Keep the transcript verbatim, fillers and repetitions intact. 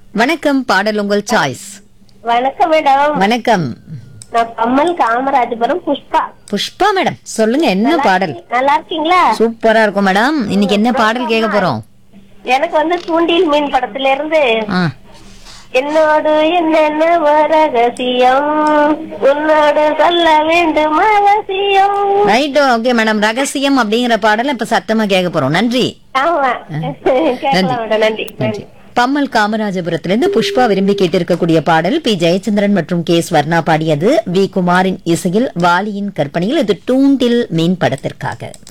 வணக்கம், பாடல் உங்கள் சாய்ஸ். வணக்கம் மேடம். வணக்கம். நான் கம்மல் காமராஜபுரம் புஷ்பா. புஷ்பா மேடம், சொல்லுங்க என்ன பாடல்? நல்லா இருக்கீங்களா? சூப்பரா இருக்கும் மேடம். இன்னைக்கு என்ன பாடல் கேட்க போறோம்? எனக்கு வந்து தூண்டில் மீன் படத்துல இருந்து ஆ, என்னோடு என்னென்ன ரகசியம் உன்னோடு சொல்ல வேண்டும் ரகசியம். Right, okay madam. ரகசியம் அப்படிங்கிற பாடல் இப்ப சத்தமா கேட்க போறோம். நன்றி. ஆமா, நன்றி. கேட்கலாம் மேடம். நன்றி நன்றி. பம்மல் காமராஜபுரத்திலிருந்து புஷ்பா விரும்பி கேட்டிருக்கக்கூடிய பாடல் பி ஜெயச்சந்திரன் மற்றும் கே ஸ்வர்ணா பாடியது. வி குமாரின் இசையில் வாலியின் கற்பனையில் இது தூண்டில் மீன் படத்திற்காக.